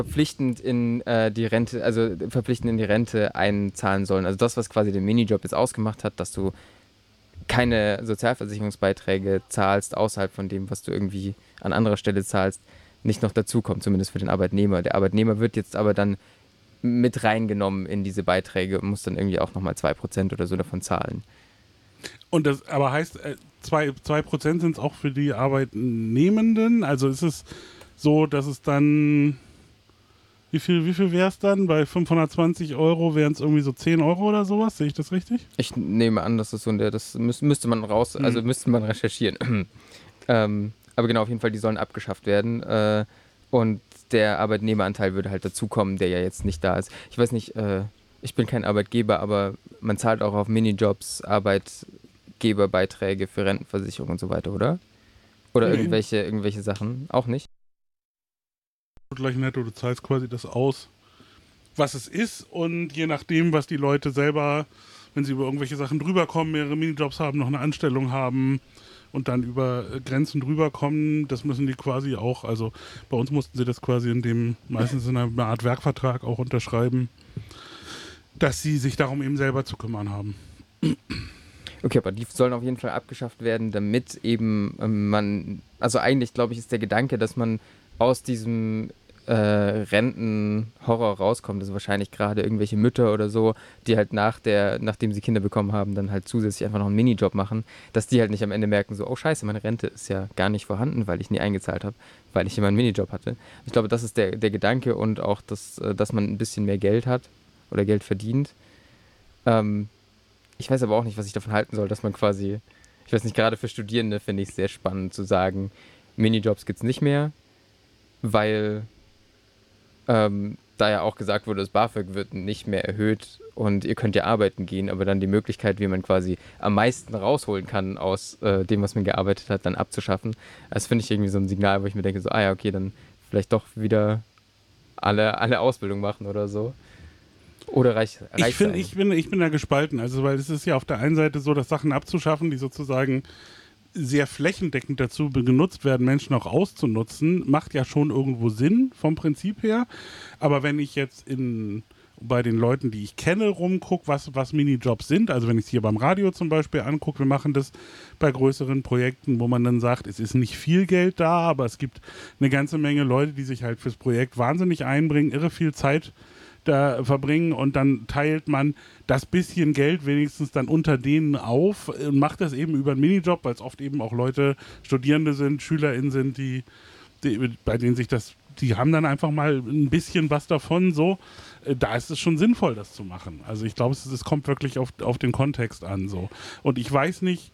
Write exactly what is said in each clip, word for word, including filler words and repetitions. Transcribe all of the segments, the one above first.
verpflichtend in äh, die Rente, also verpflichtend in die Rente einzahlen sollen. Also das, was quasi den Minijob jetzt ausgemacht hat, dass du keine Sozialversicherungsbeiträge zahlst, außerhalb von dem, was du irgendwie an anderer Stelle zahlst, nicht noch dazukommt, zumindest für den Arbeitnehmer. Der Arbeitnehmer wird jetzt aber dann mit reingenommen in diese Beiträge und muss dann irgendwie auch nochmal zwei Prozent oder so davon zahlen. Und das aber heißt, äh, zwei, zwei Prozent sind es auch für die Arbeitnehmenden? Also ist es so, dass es dann, wie viel, wie viel wäre es dann? Bei fünfhundertzwanzig Euro wären es irgendwie so zehn Euro oder sowas? Sehe ich das richtig? Ich nehme an, dass das so in der, das müß, müsste man raus, also Hm. müsste man recherchieren. ähm, aber genau, auf jeden Fall, die sollen abgeschafft werden. Äh, und der Arbeitnehmeranteil würde halt dazukommen, der ja jetzt nicht da ist. Ich weiß nicht, äh, ich bin kein Arbeitgeber, aber man zahlt auch auf Minijobs Arbeitgeberbeiträge für Rentenversicherung und so weiter, oder? Oder Nee. irgendwelche, irgendwelche Sachen? Auch nicht? Gleich netto, du zahlst quasi das aus, was es ist, und je nachdem, was die Leute selber, wenn sie über irgendwelche Sachen drüber kommen, mehrere Minijobs haben, noch eine Anstellung haben und dann über äh, Grenzen drüber kommen, das müssen die quasi auch, also bei uns mussten sie das quasi in dem, meistens in einer Art Werkvertrag auch unterschreiben, dass sie sich darum eben selber zu kümmern haben. Okay, aber die sollen auf jeden Fall abgeschafft werden, damit eben ähm, man, also eigentlich glaube ich, ist der Gedanke, dass man aus diesem äh, Rentenhorror rauskommt. Also wahrscheinlich gerade irgendwelche Mütter oder so, die halt nach der, nachdem sie Kinder bekommen haben, dann halt zusätzlich einfach noch einen Minijob machen, dass die halt nicht am Ende merken, so, oh scheiße, meine Rente ist ja gar nicht vorhanden, weil ich nie eingezahlt habe, weil ich immer einen Minijob hatte. Ich glaube, das ist der, der Gedanke und auch, das, äh, dass man ein bisschen mehr Geld hat oder Geld verdient. Ähm, Ich weiß aber auch nicht, was ich davon halten soll, dass man quasi, ich weiß nicht, gerade für Studierende finde ich es sehr spannend zu sagen, Minijobs gibt es nicht mehr, weil ähm, da ja auch gesagt wurde, das BAföG wird nicht mehr erhöht und ihr könnt ja arbeiten gehen, aber dann die Möglichkeit, wie man quasi am meisten rausholen kann aus äh, dem, was man gearbeitet hat, dann abzuschaffen. Das finde ich irgendwie so ein Signal, wo ich mir denke, so, ah ja, okay, dann vielleicht doch wieder alle, alle Ausbildung machen oder so. Oder reicht Ich es finde, eigentlich? ich bin, ich bin da gespalten. Also, weil es ist ja auf der einen Seite so, dass Sachen abzuschaffen, die sozusagen sehr flächendeckend dazu genutzt werden, Menschen auch auszunutzen, macht ja schon irgendwo Sinn vom Prinzip her. Aber wenn ich jetzt in bei den Leuten, die ich kenne, rumgucke, was, was Minijobs sind, also wenn ich es hier beim Radio zum Beispiel angucke, wir machen das bei größeren Projekten, wo man dann sagt, es ist nicht viel Geld da, aber es gibt eine ganze Menge Leute, die sich halt fürs Projekt wahnsinnig einbringen, irre viel Zeit da verbringen, und dann teilt man das bisschen Geld wenigstens dann unter denen auf und macht das eben über einen Minijob, weil es oft eben auch Leute, Studierende sind, SchülerInnen sind, die, die, bei denen sich das, die haben dann einfach mal ein bisschen was davon, so. Äh, Da ist es schon sinnvoll, das zu machen. Also ich glaube, es, es kommt wirklich auf, auf den Kontext an, so. Und ich weiß nicht,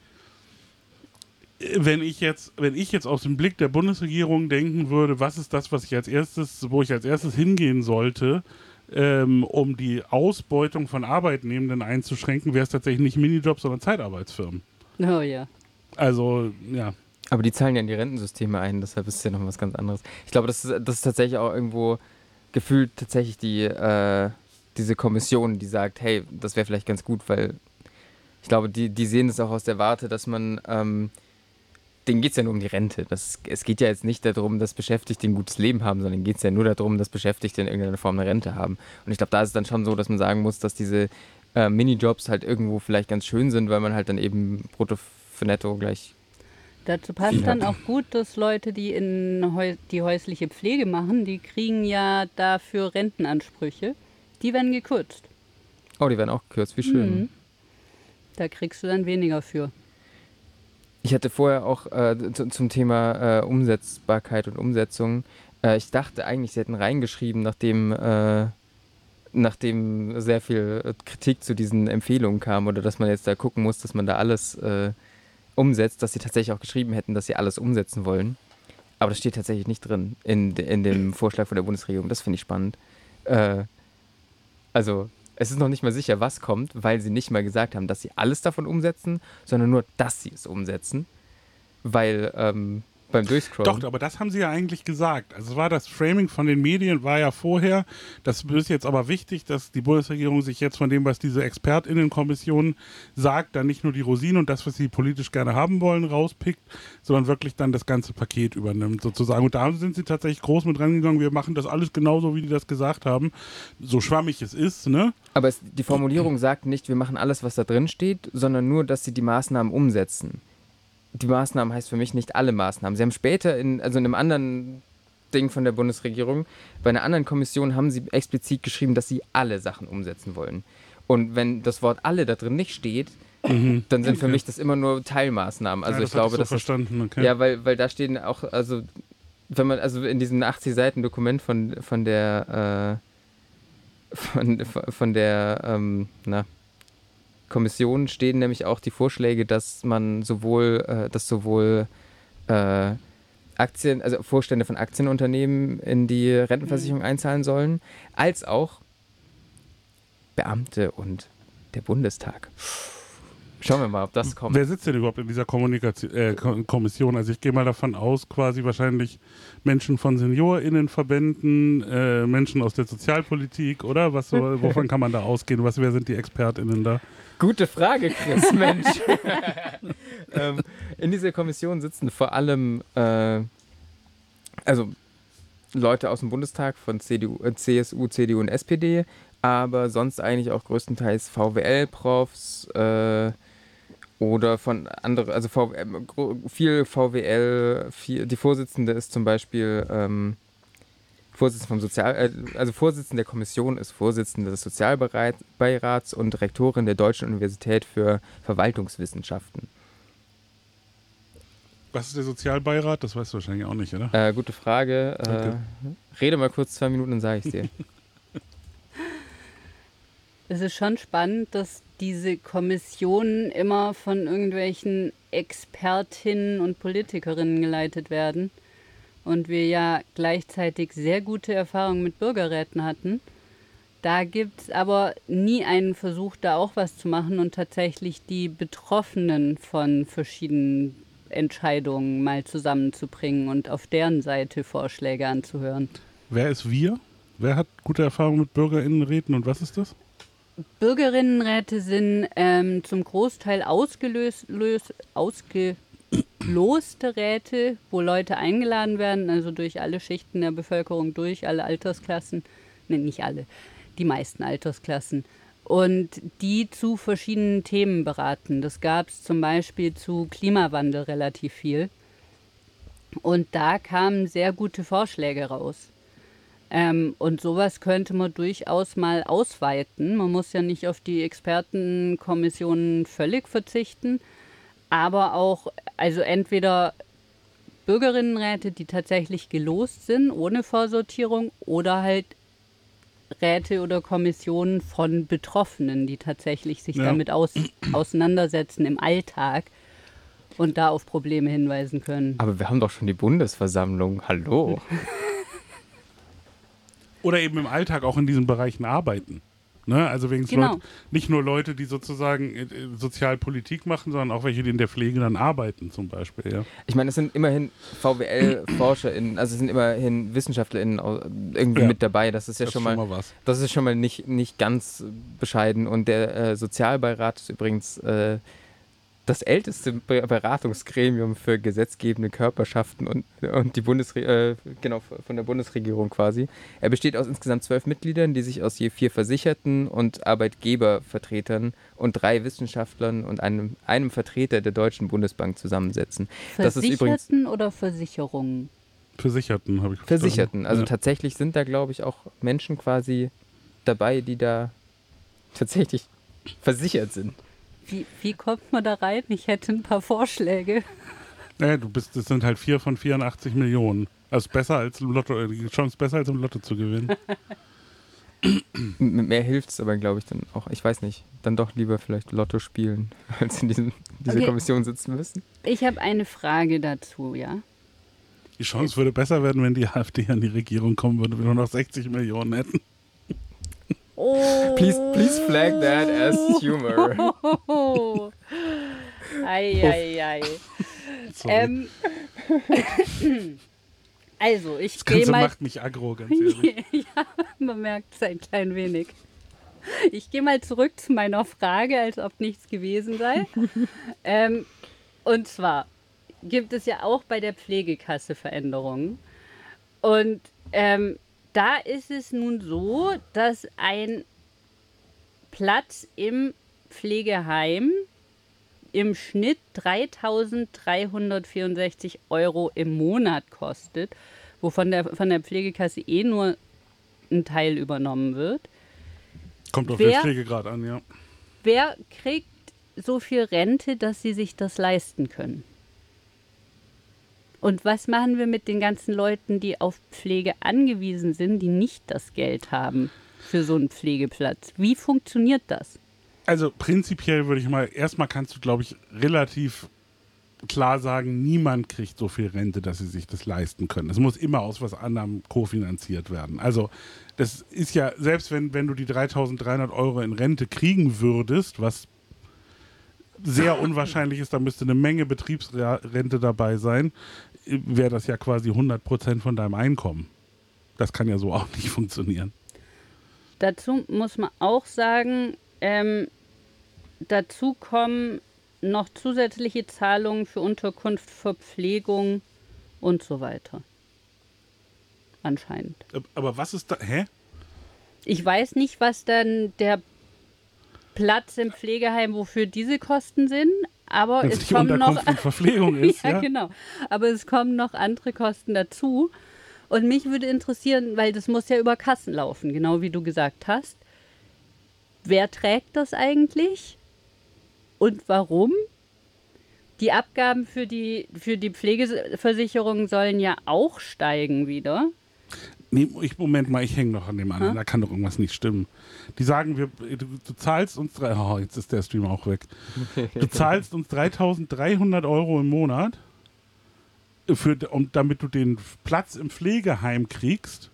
wenn ich jetzt, wenn ich jetzt aus dem Blick der Bundesregierung denken würde, was ist das, was ich als erstes, wo ich als erstes hingehen sollte, ähm, um die Ausbeutung von Arbeitnehmenden einzuschränken, wäre es tatsächlich nicht Minijobs, sondern Zeitarbeitsfirmen. Oh ja. Also, ja. Aber die zahlen ja in die Rentensysteme ein, deshalb ist es ja noch was ganz anderes. Ich glaube, das ist, das ist tatsächlich auch irgendwo gefühlt tatsächlich die, äh, diese Kommission, die sagt, hey, das wäre vielleicht ganz gut, weil ich glaube, die, die sehen es auch aus der Warte, dass man, ähm, denen geht es ja nur um die Rente. Das, es geht ja jetzt nicht darum, dass Beschäftigte ein gutes Leben haben, sondern geht es ja nur darum, dass Beschäftigte in irgendeiner Form eine Rente haben. Und ich glaube, da ist es dann schon so, dass man sagen muss, dass diese äh, Minijobs halt irgendwo vielleicht ganz schön sind, weil man halt dann eben brutto für netto gleich. Dazu passt Viel dann hat. auch gut, dass Leute, die in Häu die häusliche Pflege machen, die kriegen ja dafür Rentenansprüche. Die werden gekürzt. Oh, die werden auch gekürzt, wie schön. Mhm. Da kriegst du dann weniger für. Ich hatte vorher auch äh, zu, zum Thema äh, Umsetzbarkeit und Umsetzung, äh, ich dachte eigentlich, sie hätten reingeschrieben, nachdem, äh, nachdem sehr viel äh, Kritik zu diesen Empfehlungen kam oder dass man jetzt da gucken muss, dass man da alles äh, umsetzt, dass sie tatsächlich auch geschrieben hätten, dass sie alles umsetzen wollen. Aber das steht tatsächlich nicht drin in, in dem Vorschlag von der Bundesregierung. Das finde ich spannend. Äh, also es ist noch nicht mal sicher, was kommt, weil sie nicht mal gesagt haben, dass sie alles davon umsetzen, sondern nur, dass sie es umsetzen. Weil ähm, beim Durchscrollen. Doch, aber das haben sie ja eigentlich gesagt. Also es war das Framing von den Medien war ja vorher, das ist jetzt aber wichtig, dass die Bundesregierung sich jetzt von dem, was diese ExpertInnenkommission sagt, dann nicht nur die Rosinen und das, was sie politisch gerne haben wollen, rauspickt, sondern wirklich dann das ganze Paket übernimmt sozusagen. Und da sind sie tatsächlich groß mit rangegangen, wir machen das alles genauso, wie die das gesagt haben. So schwammig es ist, ne? Aber es, die Formulierung sagt nicht, wir machen alles, was da drin steht, sondern nur, dass sie die Maßnahmen umsetzen. Die Maßnahmen heißt für mich nicht alle Maßnahmen. Sie haben später, in, also in einem anderen Ding von der Bundesregierung, bei einer anderen Kommission haben sie explizit geschrieben, dass sie alle Sachen umsetzen wollen. Und wenn das Wort alle da drin nicht steht, mhm. dann sind okay. für mich das immer nur Teilmaßnahmen. Also ja, das ich glaube, so dass verstanden. Okay. Ja, weil, weil da stehen auch, also wenn man, also in diesem achtzig Seiten Dokument von, von der äh, von, von der ähm, na, Kommission stehen nämlich auch die Vorschläge, dass man sowohl, äh, dass sowohl äh, Aktien, also Vorstände von Aktienunternehmen in die Rentenversicherung einzahlen sollen, als auch Beamte und der Bundestag. Schauen wir mal, ob das kommt. Wer sitzt denn überhaupt in dieser Kommunikation, äh, Kommission? Also ich gehe mal davon aus, quasi wahrscheinlich Menschen von SeniorInnenverbänden, äh, Menschen aus der Sozialpolitik, oder? Was, wovon kann man da ausgehen? Was, wer sind die ExpertInnen da? Gute Frage, Chris, Mensch. ähm, in dieser Kommission sitzen vor allem äh, also Leute aus dem Bundestag von C D U, äh, C S U, C D U und S P D, aber sonst eigentlich auch größtenteils V W L-Profs äh, oder von anderen, also v, äh, viel V W L, viel, die Vorsitzende ist zum Beispiel ähm, Vorsitzende vom Sozial, äh, also Vorsitzende der Kommission ist Vorsitzende des Sozialbeirats und Rektorin der Deutschen Universität für Verwaltungswissenschaften. Was ist der Sozialbeirat? Das weißt du wahrscheinlich auch nicht, oder? Äh, gute Frage. Okay. Äh, rede mal kurz zwei Minuten, dann sage ich es dir. Es ist schon spannend, dass diese Kommissionen immer von irgendwelchen Expertinnen und Politikerinnen geleitet werden und wir ja gleichzeitig sehr gute Erfahrungen mit Bürgerräten hatten. Da gibt es aber nie einen Versuch, da auch was zu machen und tatsächlich die Betroffenen von verschiedenen Entscheidungen mal zusammenzubringen und auf deren Seite Vorschläge anzuhören. Wer ist wir? Wer hat gute Erfahrungen mit BürgerInnenräten und was ist das? Bürgerinnenräte sind ähm, zum Großteil ausgelöst, lös, ausgeloste Räte, wo Leute eingeladen werden, also durch alle Schichten der Bevölkerung, durch alle Altersklassen, ne, nicht alle, die meisten Altersklassen. Und die zu verschiedenen Themen beraten. Das gab es zum Beispiel zu Klimawandel relativ viel. Und da kamen sehr gute Vorschläge raus. Ähm, und sowas könnte man durchaus mal ausweiten. Man muss ja nicht auf die Expertenkommissionen völlig verzichten, aber auch, also entweder Bürgerinnenräte, die tatsächlich gelost sind, ohne Vorsortierung, oder halt Räte oder Kommissionen von Betroffenen, die tatsächlich sich ja. damit aus, auseinandersetzen im Alltag und da auf Probleme hinweisen können. Aber wir haben doch schon die Bundesversammlung, hallo. Oder eben im Alltag auch in diesen Bereichen arbeiten. Ne? Also wegen genau. Leute, nicht nur Leute, die sozusagen äh, Sozialpolitik machen, sondern auch welche, die in der Pflege dann arbeiten zum Beispiel. Ja. Ich meine, es sind immerhin V W L-ForscherInnen, also es sind immerhin WissenschaftlerInnen irgendwie ja. mit dabei. Das ist ja das schon, mal, schon mal was. Das ist schon mal nicht, nicht ganz bescheiden. Und der äh, Sozialbeirat ist übrigens äh, das älteste Beratungsgremium für gesetzgebende Körperschaften und, und die Bundesre- äh, genau, von der Bundesregierung quasi. Er besteht aus insgesamt zwölf Mitgliedern, die sich aus je vier Versicherten und Arbeitgebervertretern und drei Wissenschaftlern und einem, einem Vertreter der Deutschen Bundesbank zusammensetzen. Versicherten das ist übrigens, oder Versicherungen? Versicherten, habe ich verstanden. Versicherten. Also ja. tatsächlich sind da, glaube ich, auch Menschen quasi dabei, die da tatsächlich versichert sind. Wie, wie kommt man da rein? Ich hätte ein paar Vorschläge. Naja, du bist, das sind halt vier von vierundachtzig Millionen. Also besser als im Lotto, die Chance besser als im Lotto zu gewinnen. Mit mehr hilft es aber, glaube ich, dann auch. Ich weiß nicht, dann doch lieber vielleicht Lotto spielen, als in diesem, dieser okay. Kommission sitzen müssen. Ich habe eine Frage dazu, ja. Die Chance würde besser werden, wenn die AfD an die Regierung kommen würde, wenn wir nur noch sechzig Millionen hätten. Oh. Please, please flag that as humor. Ei, ei, ei. ähm, Also, ich Das gehe Ganze mal... macht mich aggro, ganz ehrlich. Ja, man merkt es ein klein wenig. Ich gehe mal zurück zu meiner Frage, als ob nichts gewesen sei. ähm, und zwar gibt es ja auch bei der Pflegekasse Veränderungen. Und ähm, da ist es nun so, dass ein Platz im Pflegeheim im Schnitt dreitausenddreihundertvierundsechzig Euro im Monat kostet, wovon der, von der Pflegekasse eh nur ein Teil übernommen wird. Kommt auf Wer- den Pflegegrad an, ja. Wer kriegt so viel Rente, dass sie sich das leisten können? Und was machen wir mit den ganzen Leuten, die auf Pflege angewiesen sind, die nicht das Geld haben für so einen Pflegeplatz? Wie funktioniert das? Also prinzipiell würde ich mal, erstmal kannst du, glaube ich, relativ klar sagen, niemand kriegt so viel Rente, dass sie sich das leisten können. Es muss immer aus was anderem kofinanziert werden. Also das ist ja, selbst wenn, wenn du die dreitausenddreihundert Euro in Rente kriegen würdest, was sehr unwahrscheinlich ist, da müsste eine Menge Betriebsrente dabei sein, wäre das ja quasi hundert Prozent von deinem Einkommen. Das kann ja so auch nicht funktionieren. Dazu muss man auch sagen, ähm, dazu kommen noch zusätzliche Zahlungen für Unterkunft, Verpflegung und so weiter. Anscheinend. Aber was ist da, hä? Ich weiß nicht, was dann der Platz im Pflegeheim, wofür diese Kosten sind, aber Wenn es es nicht kommen noch... Unterkunft und Verpflegung ist, ja, ja? genau. Aber es kommen noch andere Kosten dazu. Und mich würde interessieren, weil das muss ja über Kassen laufen, genau wie du gesagt hast. Wer trägt das eigentlich? Und warum? Die Abgaben für die, für die Pflegeversicherung sollen ja auch steigen wieder. Nee, ich, Moment mal, ich hänge noch an dem anderen. Da kann doch irgendwas nicht stimmen. Die sagen, wir, du, du zahlst uns drei, oh, jetzt ist der Stream auch weg. Du zahlst uns dreitausenddreihundert Euro im Monat, für, um, damit du den Platz im Pflegeheim kriegst.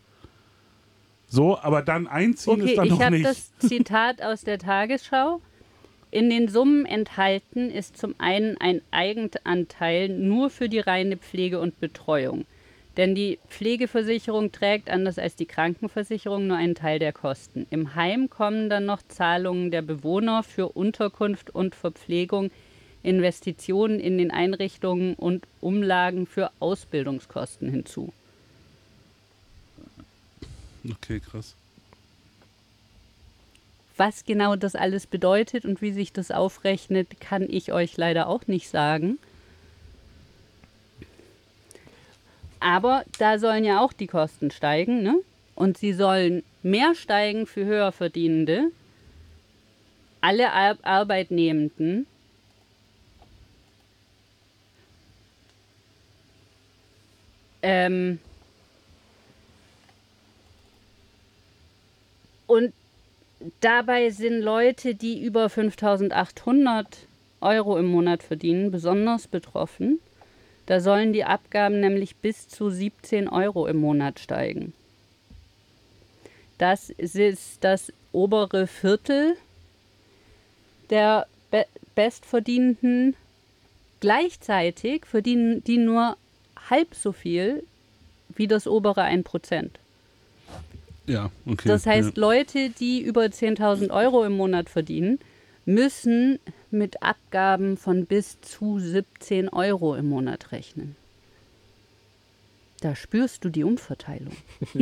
So, aber dann einziehen Okay, ist dann ich noch habe nicht. das Zitat aus der Tagesschau. In den Summen enthalten ist zum einen ein Eigenanteil nur für die reine Pflege und Betreuung. Denn die Pflegeversicherung trägt, anders als die Krankenversicherung, nur einen Teil der Kosten. Im Heim kommen dann noch Zahlungen der Bewohner für Unterkunft und Verpflegung, Investitionen in den Einrichtungen und Umlagen für Ausbildungskosten hinzu. Okay, krass. Was genau das alles bedeutet und wie sich das aufrechnet, kann ich euch leider auch nicht sagen. Aber da sollen ja auch die Kosten steigen, ne? Und sie sollen mehr steigen für Höherverdienende. Alle Ar- Arbeitnehmenden. Ähm und dabei sind Leute, die über fünftausendachthundert Euro im Monat verdienen, besonders betroffen. Da sollen die Abgaben nämlich bis zu siebzehn Euro im Monat steigen. Das ist das obere Viertel der Be- Bestverdienenden. Gleichzeitig verdienen die nur halb so viel wie das obere ein Prozent. Ja, okay. Das heißt, ja. Leute, die über zehntausend Euro im Monat verdienen, müssen mit Abgaben von bis zu siebzehn Euro im Monat rechnen. Da spürst du die Umverteilung.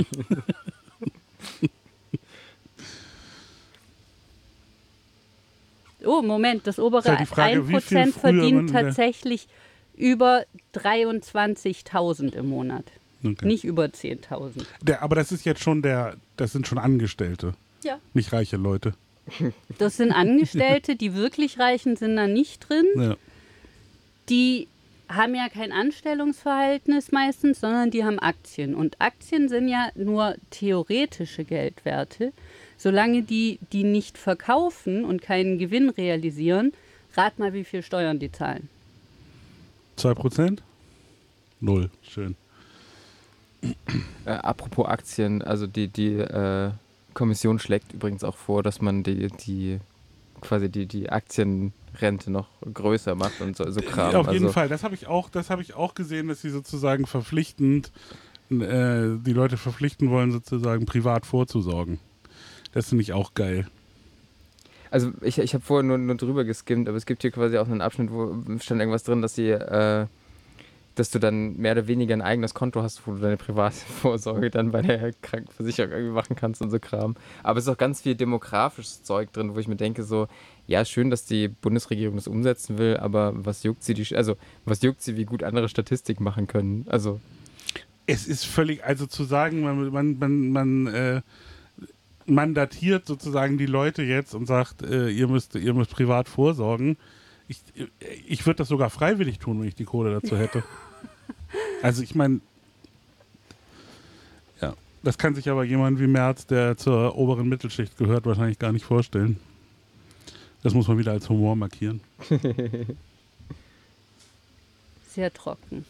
Oh, Moment, das obere Ist halt die Frage, wie viel ein Prozent früher verdient man in der- tatsächlich über dreiundzwanzigtausend im Monat. Okay. Nicht über zehntausend. Der, aber das ist jetzt schon der, das sind schon Angestellte, Ja. nicht reiche Leute. Das sind Angestellte, die wirklich Reichen sind da nicht drin. Ja. Die haben ja kein Anstellungsverhältnis meistens, sondern die haben Aktien. Und Aktien sind ja nur theoretische Geldwerte. Solange die die nicht verkaufen und keinen Gewinn realisieren, rat mal, wie viel Steuern die zahlen. Zwei Prozent? Null. Schön. Äh, apropos Aktien, also die, die äh, Kommission schlägt übrigens auch vor, dass man die, die quasi die, die Aktienrente noch größer macht und so, so Kram. Auf jeden also, Fall, das habe ich auch, das habe ich auch gesehen, dass sie sozusagen verpflichtend, äh, die Leute verpflichten wollen, sozusagen privat vorzusorgen. Das finde ich auch geil. Also ich, ich habe vorher nur, nur drüber geskimmt, aber es gibt hier quasi auch einen Abschnitt, wo stand irgendwas drin, dass sie, äh, dass du dann mehr oder weniger ein eigenes Konto hast, wo du deine Privatvorsorge dann bei der Krankenversicherung irgendwie machen kannst und so Kram. Aber es ist auch ganz viel demografisches Zeug drin, wo ich mir denke so, ja schön, dass die Bundesregierung das umsetzen will, aber was juckt sie, die, also was juckt sie, wie gut andere Statistik machen können? Also Es ist völlig, also zu sagen, man, man, man, man äh, mandatiert sozusagen die Leute jetzt und sagt, äh, ihr müsst, ihr müsst privat vorsorgen. Ich, ich würde das sogar freiwillig tun, wenn ich die Kohle dazu hätte. Also ich meine, ja, das kann sich aber jemand wie Merz, der zur oberen Mittelschicht gehört, wahrscheinlich gar nicht vorstellen. Das muss man wieder als Humor markieren. Sehr trocken.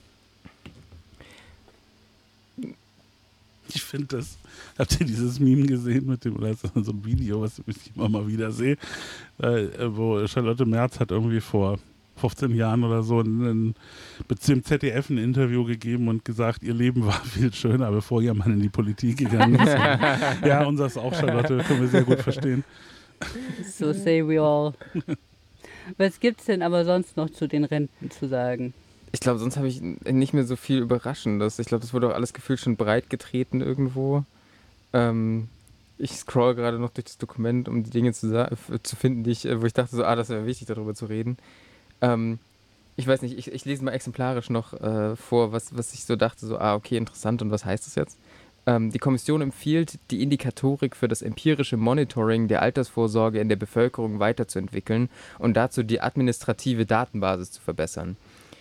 Ich finde das, habt ihr dieses Meme gesehen mit dem, oder ist das so ein Video, was ich immer mal wieder sehe, äh, wo Charlotte Merz hat irgendwie vor fünfzehn Jahren oder so ein, mit dem Z D F ein Interview gegeben und gesagt, ihr Leben war viel schöner, bevor ihr Mann in die Politik gegangen ist. Ja, unseres auch, Charlotte, können wir sehr gut verstehen. So say we all. Was gibt's denn aber sonst noch zu den Renten zu sagen? ich glaube, sonst habe ich nicht mehr so viel Überraschendes. Ich glaube, das wurde auch alles gefühlt schon breit getreten irgendwo. Ähm, ich scroll gerade noch durch das Dokument, um die Dinge zu, zu finden, die ich, wo ich dachte, so, ah, das wäre wichtig, darüber zu reden. Ähm, ich weiß nicht, ich, ich lese mal exemplarisch noch äh, vor, was, was ich so dachte, so, ah, okay, interessant, und was heißt das jetzt? Ähm, die Kommission empfiehlt, die Indikatorik für das empirische Monitoring der Altersvorsorge in der Bevölkerung weiterzuentwickeln und dazu die administrative Datenbasis zu verbessern.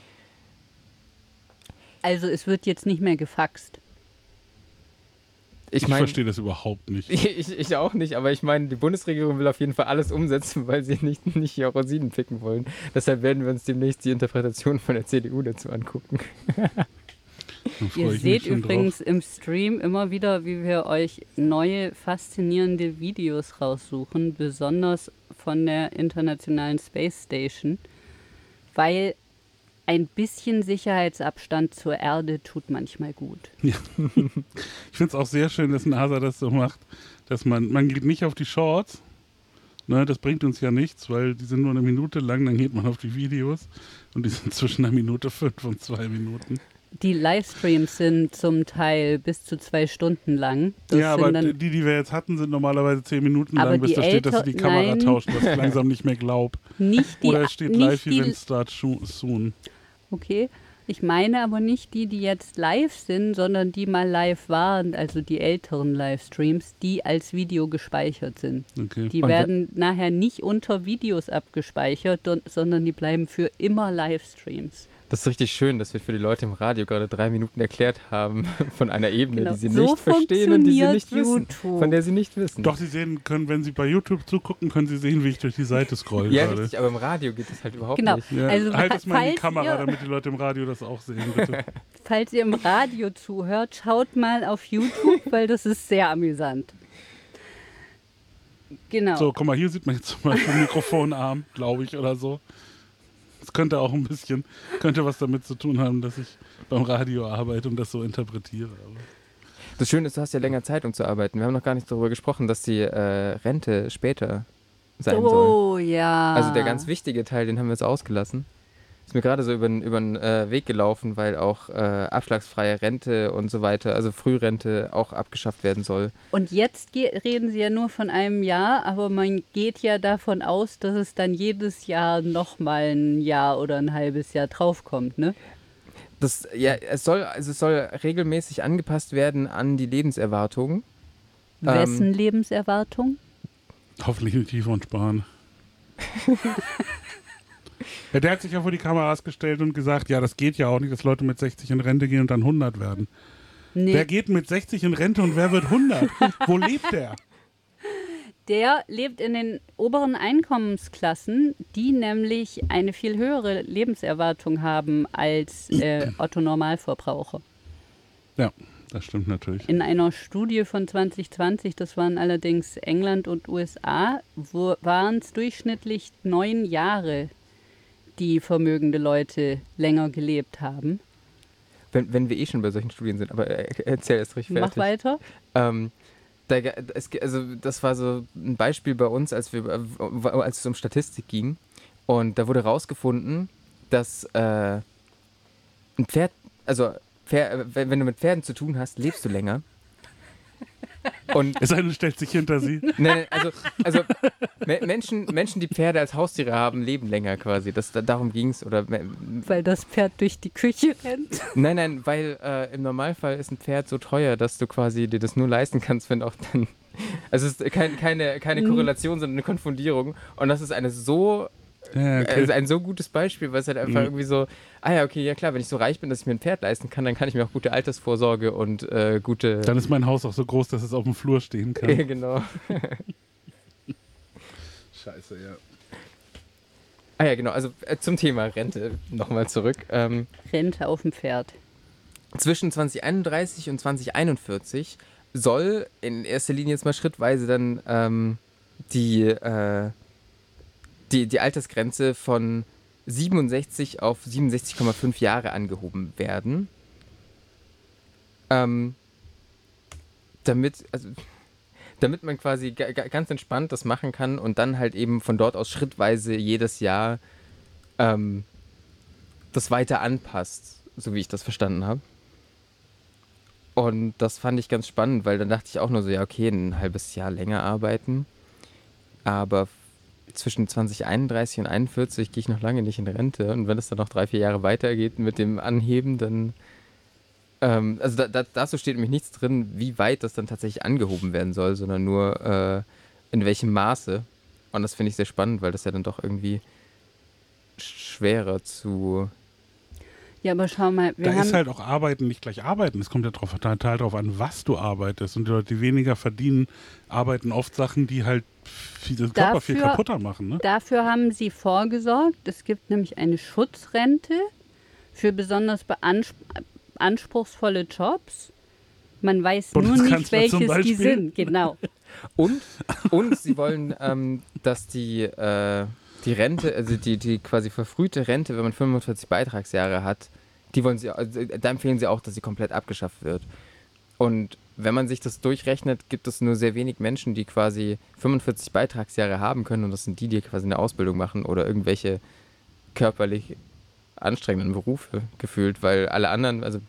Also es wird jetzt nicht mehr gefaxt. Ich, Ich, mein, ich verstehe das überhaupt nicht. ich, ich auch nicht, aber ich meine, die Bundesregierung will auf jeden Fall alles umsetzen, weil sie nicht, nicht hier Rosinen picken wollen. Deshalb werden wir uns demnächst die Interpretation von der C D U dazu angucken. Ihr seht übrigens drauf. Im Stream immer wieder, wie wir euch neue, faszinierende Videos raussuchen, besonders von der Internationalen Space Station, weil ein bisschen Sicherheitsabstand zur Erde tut manchmal gut. Ja. Ich finde es auch sehr schön, dass NASA das so macht, dass man, man geht nicht auf die Shorts, ne, das bringt uns ja nichts, weil die sind nur eine Minute lang, dann geht man auf die Videos und die sind zwischen einer Minute fünf und zwei Minuten. Die Livestreams sind zum Teil bis zu zwei Stunden lang. Das ja, aber die, die wir jetzt hatten, sind normalerweise zehn Minuten lang, bis da steht, dass sie die Kamera nein. tauschen, was ich langsam nicht mehr glaube. Oder es steht Live-Event Start soon. Okay, ich meine aber nicht die, die jetzt live sind, sondern die mal live waren, also die älteren Livestreams, die als Video gespeichert sind. Okay. Die werden nachher nicht unter Videos abgespeichert, sondern die bleiben für immer Livestreams. Das ist richtig schön, dass wir für die Leute im Radio gerade drei Minuten erklärt haben von einer Ebene, genau. die sie so nicht verstehen und die sie nicht YouTube. wissen, von der sie nicht wissen. Doch, sie sehen können, wenn sie bei YouTube zugucken, können sie sehen, wie ich durch die Seite scroll. Ja, gerade. richtig, aber im Radio geht das halt überhaupt genau. nicht. Ja, also, halt es mal in die falls Kamera, ihr, damit die Leute im Radio das auch sehen, bitte. Falls ihr im Radio zuhört, schaut mal auf YouTube, weil das ist sehr amüsant. Genau. So, guck mal, hier sieht man jetzt zum Beispiel einen Mikrofonarm, glaube ich, oder so. Das könnte auch ein bisschen, könnte was damit zu tun haben, dass ich beim Radio arbeite und das so interpretiere. Aber. Das Schöne ist, du hast ja länger Zeit, um zu arbeiten. Wir haben noch gar nicht darüber gesprochen, dass die äh, Rente später sein oh, soll. Oh, ja. Also der ganz wichtige Teil, den haben wir jetzt ausgelassen. Ist mir gerade so über den äh, Weg gelaufen, weil auch äh, abschlagsfreie Rente und so weiter, also Frührente auch abgeschafft werden soll. Und jetzt ge- reden Sie ja nur von einem Jahr, aber man geht ja davon aus, dass es dann jedes Jahr nochmal ein Jahr oder ein halbes Jahr draufkommt, ne? Das, ja, es soll, also es soll regelmäßig angepasst werden an die Lebenserwartung. Wessen ähm, Lebenserwartung? Hoffentlich nicht die von Spahn. Ja, der hat sich ja vor die Kameras gestellt und gesagt, ja, das geht ja auch nicht, dass Leute mit sechzig in Rente gehen und dann hundert werden. Nee. Wer geht mit sechzig in Rente und wer wird hundert? Wo lebt der? Der lebt in den oberen Einkommensklassen, die nämlich eine viel höhere Lebenserwartung haben als äh, Otto-Normalverbraucher. Ja, Das stimmt natürlich. In einer Studie von zwanzig zwanzig, das waren allerdings England und U S A, waren es durchschnittlich neun Jahre, die vermögende Leute länger gelebt haben. Wenn, wenn wir eh schon bei solchen Studien sind, aber erzähl erst richtig fertig. Mach weiter. Ähm, da, es, also das war so ein Beispiel bei uns, als, wir, als es um Statistik ging. Und da wurde rausgefunden, dass äh, ein Pferd, also Pferd, wenn du mit Pferden zu tun hast, lebst du länger. Und es sei denn, stellt sich hinter sie. Nein, also, also Menschen, Menschen, die Pferde als Haustiere haben, leben länger quasi. Das, darum ging es. Weil das Pferd durch die Küche rennt. Nein, nein, weil äh, im Normalfall ist ein Pferd so teuer, dass du quasi dir das nur leisten kannst, wenn auch dann... Also es ist kein, keine, keine Korrelation, sondern eine Konfundierung. Und das ist eine so... Ja, okay. Also ein so gutes Beispiel, weil es halt einfach mhm. irgendwie so, ah ja, okay, ja klar, wenn ich so reich bin, dass ich mir ein Pferd leisten kann, dann kann ich mir auch gute Altersvorsorge und äh, gute... Dann ist mein Haus auch so groß, dass es auf dem Flur stehen kann. Ja, genau. Scheiße, ja. Ah ja, genau, also äh, zum Thema Rente nochmal zurück. Ähm, Rente auf dem Pferd. Zwischen zwanzig einunddreißig und zwanzig einundvierzig soll in erster Linie jetzt mal schrittweise dann ähm, die... Äh, Die, die Altersgrenze von siebenundsechzig auf siebenundsechzig Komma fünf Jahre angehoben werden. Ähm, damit, also, damit man quasi g- g- ganz entspannt das machen kann und dann halt eben von dort aus schrittweise jedes Jahr ähm, das weiter anpasst, so wie ich das verstanden habe. Und das fand ich ganz spannend, weil dann dachte ich auch nur so, ja okay, ein halbes Jahr länger arbeiten, aber zwischen zwanzig einunddreißig und einundvierzig gehe ich noch lange nicht in Rente. Und wenn es dann noch drei, vier Jahre weitergeht mit dem Anheben, dann... Ähm, also da, da, dazu steht nämlich nichts drin, wie weit das dann tatsächlich angehoben werden soll, sondern nur äh, in welchem Maße. Und das finde ich sehr spannend, weil das ja dann doch irgendwie schwerer zu... Ja, aber schau mal, wir da haben... ist halt auch Arbeiten nicht gleich Arbeiten. Es kommt ja drauf, total darauf an, was du arbeitest. Und die Leute, die weniger verdienen, arbeiten oft Sachen, die halt viel, den Körper dafür, viel kaputter machen. Ne? Dafür haben sie vorgesorgt. Es gibt nämlich eine Schutzrente für besonders beanspr- anspruchsvolle Jobs. Man weiß nur nicht, welches die sind. Genau. Und, und sie wollen, ähm, dass die... Äh, Die Rente, also die, die quasi verfrühte Rente, wenn man fünfundvierzig Beitragsjahre hat, die wollen sie, also da empfehlen sie auch, dass sie komplett abgeschafft wird. Und wenn man sich das durchrechnet, gibt es nur sehr wenig Menschen, die quasi fünfundvierzig Beitragsjahre haben können. Und das sind die, die quasi eine Ausbildung machen oder irgendwelche körperlich anstrengenden Berufe gefühlt, weil alle anderen, also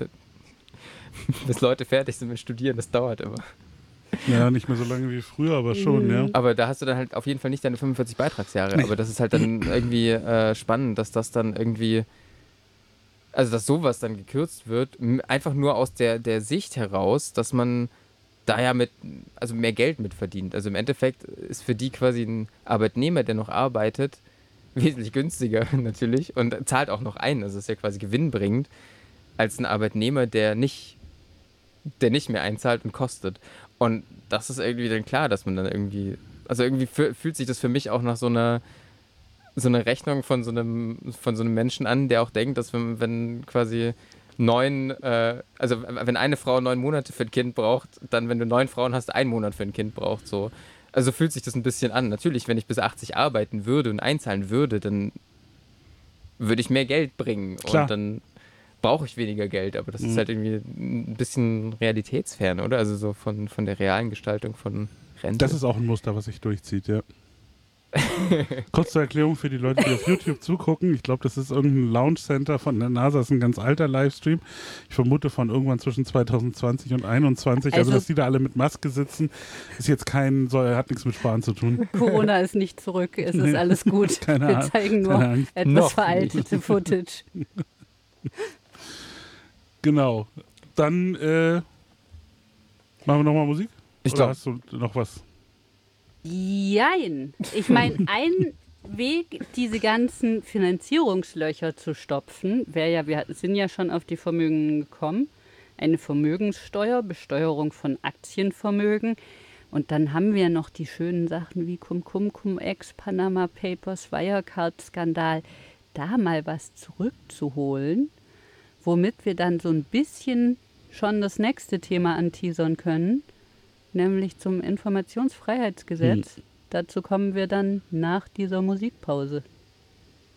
bis Leute fertig sind mit Studieren, das dauert immer. Ja, nicht mehr so lange wie früher, aber schon, mhm. ja. Aber da hast du dann halt auf jeden Fall nicht deine fünfundvierzig Beitragsjahre. Nee. Aber das ist halt dann irgendwie äh, spannend, dass das dann irgendwie, also dass sowas dann gekürzt wird, einfach nur aus der, der Sicht heraus, dass man da ja mit, also mehr Geld mit verdient. Also im Endeffekt ist für die quasi ein Arbeitnehmer, der noch arbeitet, wesentlich günstiger natürlich und zahlt auch noch ein. Also ist ja quasi gewinnbringend als ein Arbeitnehmer, der nicht, der nicht mehr einzahlt und kostet. Und das ist irgendwie dann klar, dass man dann irgendwie, also irgendwie f- fühlt sich das für mich auch nach so einer, so einer Rechnung von so einem, von so einem Menschen an, der auch denkt, dass wenn, wenn quasi neun, äh, also wenn eine Frau neun Monate für ein Kind braucht, dann wenn du neun Frauen hast, einen Monat für ein Kind braucht, so. Also fühlt sich das ein bisschen an. Natürlich, wenn ich bis achtzig arbeiten würde und einzahlen würde, dann würde ich mehr Geld bringen. Klar. Und dann brauche ich weniger Geld, aber das mhm. ist halt irgendwie ein bisschen realitätsfern, oder? Also so von, von der realen Gestaltung von Rente. Das ist auch ein Muster, was sich durchzieht, ja. Kurz zur Erklärung für die Leute, die auf YouTube zugucken. Ich glaube, das ist irgendein Launch Center von der NASA. Das ist ein ganz alter Livestream. Ich vermute von irgendwann zwischen zwanzig zwanzig und einundzwanzig. Also, also dass die da alle mit Maske sitzen, ist jetzt kein, soll, hat nichts mit Sparen zu tun. Corona ist nicht zurück. Es ist alles gut. Keine Wir Ahnung. zeigen nur etwas Noch. veraltete Footage. Genau. Dann äh, machen wir nochmal Musik? Ich Oder glaub. hast du noch was? Jein. Ich meine, ein Weg, diese ganzen Finanzierungslöcher zu stopfen, wäre ja, wir sind ja schon auf die Vermögen gekommen, eine Vermögenssteuer, Besteuerung von Aktienvermögen. Und dann haben wir noch die schönen Sachen wie Cum-Cum, Cum-Ex, Panama Papers, Wirecard-Skandal, da mal was zurückzuholen, womit wir dann so ein bisschen schon das nächste Thema anteasern können, nämlich zum Informationsfreiheitsgesetz. Hm. Dazu kommen wir dann nach dieser Musikpause.